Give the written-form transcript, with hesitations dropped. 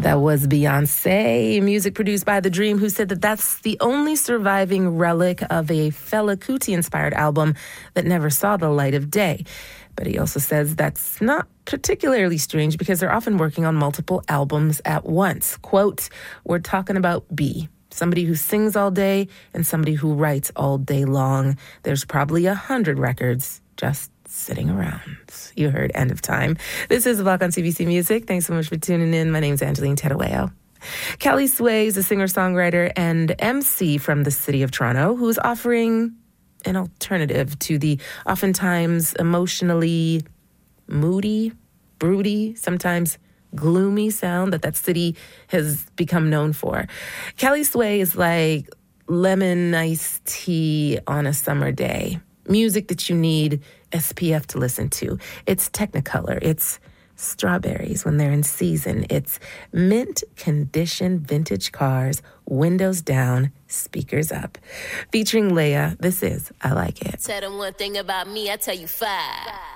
That was Beyoncé, music produced by The Dream, who said that that's the only surviving relic of a Fela Kuti-inspired album that never saw the light of day. But he also says that's not particularly strange because they're often working on multiple albums at once. Quote, "We're talking about B, somebody who sings all day and somebody who writes all day long. There's probably 100 records just sitting around." You heard End of Time. This is The Block on CBC Music. Thanks so much for tuning in. My name's Angeline Tedaweo. Kelly Sway is a singer-songwriter and MC from the city of Toronto who's offering an alternative to the oftentimes emotionally moody, broody, sometimes gloomy sound that city has become known for. Kelly Sway is like lemon iced tea on a summer day. Music that you need SPF to listen to. It's Technicolor. It's strawberries when they're in season. It's mint condition vintage cars, windows down, speakers up. Featuring Leia, this is I Like It. Tell them one thing about me, I tell you five.